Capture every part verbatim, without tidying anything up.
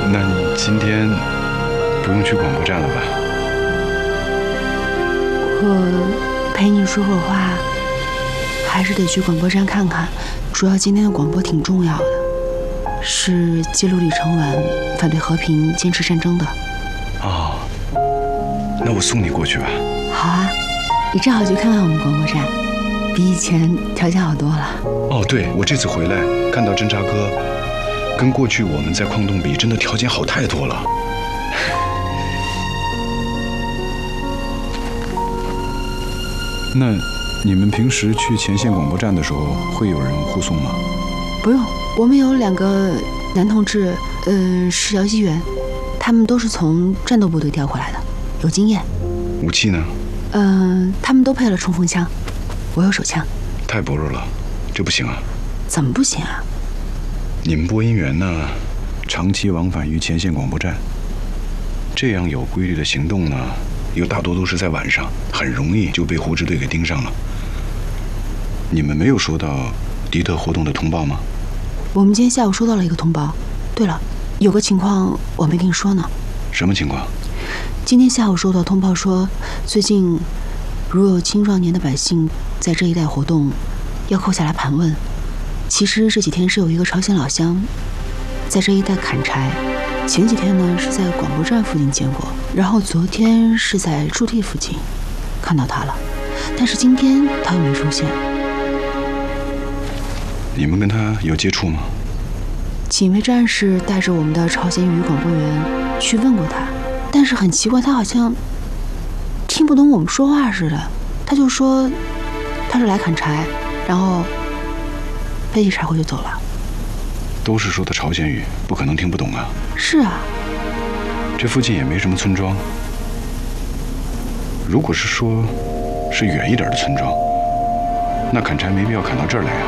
那你今天不用去广播站了吧？ 我陪你说会儿话，还是得去广播站看看。主要今天的广播挺重要的，是记录李承晚反对和平、坚持战争的。 哦，那我送你过去吧。 好啊，你正好去看看我们广播站，比以前条件好多了。 哦，对，我这次回来看到侦察哥，跟过去我们在矿洞比，真的条件好太多了。那你们平时去前线广播站的时候，会有人护送吗？ 不用，我们有两个男同志，嗯、呃，是摇机员，他们都是从战斗部队调回来的，有经验。 武器呢？ 嗯、呃，他们都配了冲锋枪，我有手枪。 太薄弱了，这不行啊。 怎么不行啊？ 你们播音员呢，长期往返于前线广播站，这样有规律的行动呢，又大多都是在晚上，很容易就被胡支队给盯上了。你们没有收到敌特活动的通报吗？ 我们今天下午收到了一个通报。对了，有个情况我没跟你说呢。 什么情况？ 今天下午收到通报说，最近如有青壮年的百姓在这一带活动，要扣下来盘问。其实这几天是有一个朝鲜老乡在这一带砍柴，前几天呢是在广播站附近见过，然后昨天是在驻地附近看到他了，但是今天他又没出现。 你们跟他有接触吗？ 警卫战士带着我们的朝鲜语广播员去问过他，但是很奇怪，他好像听不懂我们说话似的，他就说他是来砍柴，然后背起柴火就走了。 都是说的朝鲜语，不可能听不懂啊。 是啊， 这附近也没什么村庄，如果是说是远一点的村庄，那砍柴没必要砍到这儿来啊。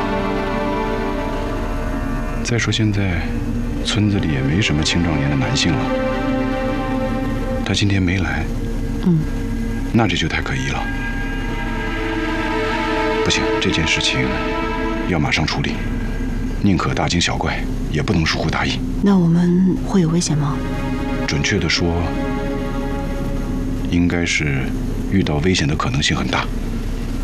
再说现在村子里也没什么青壮年的男性了，他今天没来， 嗯， 那这就太可疑了。不行，这件事情要马上处理，宁可大惊小怪，也不能疏忽大意。 那我们会有危险吗？ 准确的说，应该是遇到危险的可能性很大。